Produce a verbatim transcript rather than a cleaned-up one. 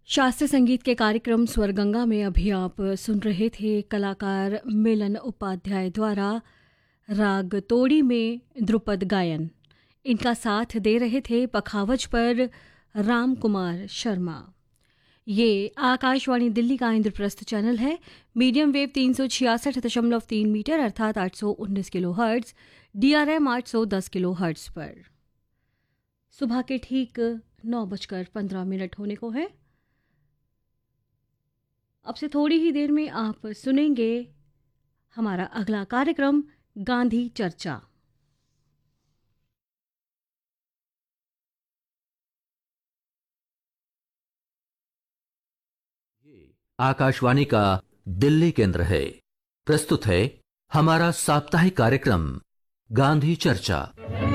शास्त्रीय संगीत के कार्यक्रम स्वरगंगा में अभी आप सुन रहे थे कलाकार मिलन उपाध्याय द्वारा राग तोड़ी में ध्रुपद गायन। इनका साथ दे रहे थे पखावज पर राम कुमार शर्मा। ये आकाशवाणी दिल्ली का इंद्रप्रस्थ चैनल है। मीडियम वेव तीन सौ छियासठ दशमलव तीन मीटर अर्थात आठ सौ उन्नीस kilo hertz, D R M आठ सौ दस किलो हर्ट्ज पर। सुबह के ठीक नौ बजकर पंद्रह मिनट होने को है। अब से थोड़ी ही देर में आप सुनेंगे हमारा अगला कार्यक्रम गांधी चर्चा। आकाशवाणी का दिल्ली केंद्र है। प्रस्तुत है हमारा साप्ताहिक कार्यक्रम गांधी चर्चा।